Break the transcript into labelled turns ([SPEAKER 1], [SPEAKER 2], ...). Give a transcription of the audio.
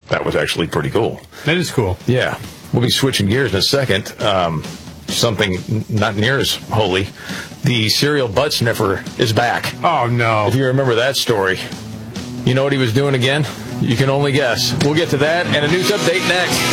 [SPEAKER 1] that was actually pretty cool.
[SPEAKER 2] That is cool.
[SPEAKER 1] Yeah. We'll be switching gears in a second. Something not near as holy. The serial butt sniffer is back.
[SPEAKER 2] Oh, no.
[SPEAKER 1] If you remember that story. You know what he was doing again? You can only guess. We'll get to that and a news update next.